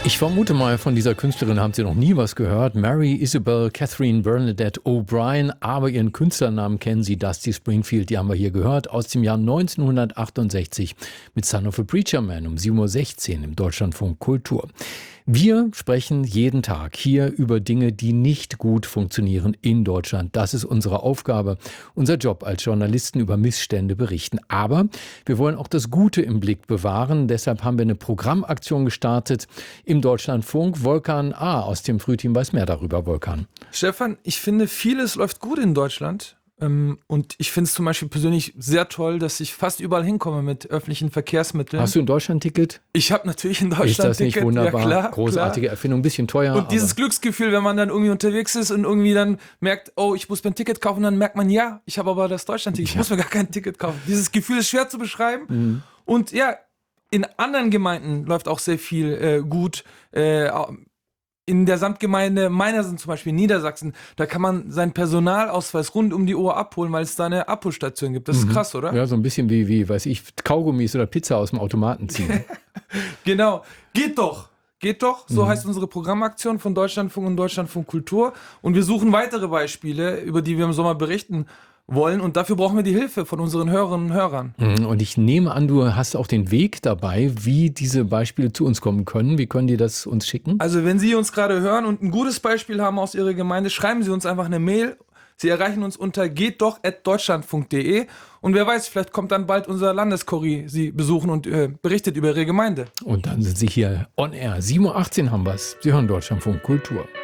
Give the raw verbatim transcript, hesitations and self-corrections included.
Ich vermute mal, von dieser Künstlerin haben Sie noch nie was gehört. Mary Isabel Catherine Bernadette O'Brien, aber ihren Künstlernamen kennen Sie, Dusty Springfield, die haben wir hier gehört, aus dem Jahr neunzehnhundertachtundsechzig mit Son of a Preacher Man um sieben Uhr sechzehn im Deutschlandfunk Kultur. Wir sprechen jeden Tag hier über Dinge, die nicht gut funktionieren in Deutschland. Das ist unsere Aufgabe, unser Job als Journalisten, über Missstände berichten. Aber wir wollen auch das Gute im Blick bewahren. Deshalb haben wir eine Programmaktion gestartet im Deutschlandfunk. Volkan A. aus dem Frühteam weiß mehr darüber. Volkan. Stefan, ich finde, vieles läuft gut in Deutschland. Und ich finde es zum Beispiel persönlich sehr toll, dass ich fast überall hinkomme mit öffentlichen Verkehrsmitteln. Hast du ein Deutschland-Ticket? Ich habe natürlich ein Deutschland-Ticket. Ist das nicht wunderbar? Ja, klar, großartige klar. Erfindung, ein bisschen teuer. Und dieses Glücksgefühl, wenn man dann irgendwie unterwegs ist und irgendwie dann merkt, oh, ich muss mir ein Ticket kaufen, dann merkt man, ja, ich habe aber das Deutschland-Ticket, ich ja. muss mir gar kein Ticket kaufen. Dieses Gefühl ist schwer zu beschreiben. Mhm. Und ja, in anderen Gemeinden läuft auch sehr viel äh, gut. Äh, In der Samtgemeinde meiner sind zum Beispiel in Niedersachsen, da kann man seinen Personalausweis rund um die Uhr abholen, weil es da eine Abholstation gibt. Das ist mhm. krass, oder? Ja, so ein bisschen wie, wie, weiß ich, Kaugummis oder Pizza aus dem Automaten ziehen. Genau. Geht doch. Geht doch. So mhm. heißt unsere Programmaktion von Deutschlandfunk und Deutschlandfunk Kultur. Und wir suchen weitere Beispiele, über die wir im Sommer berichten wollen. Und dafür brauchen wir die Hilfe von unseren Hörerinnen und Hörern. Und ich nehme an, du hast auch den Weg dabei, wie diese Beispiele zu uns kommen können. Wie können die das uns schicken? Also wenn Sie uns gerade hören und ein gutes Beispiel haben aus Ihrer Gemeinde, schreiben Sie uns einfach eine Mail. Sie erreichen uns unter gehtdoch at deutschlandfunk punkt de. Und wer weiß, vielleicht kommt dann bald unser Landeskurier Sie besuchen und äh, berichtet über Ihre Gemeinde. Und dann sind Sie hier on air. sieben Uhr achtzehn haben wir es. Sie hören Deutschlandfunk Kultur.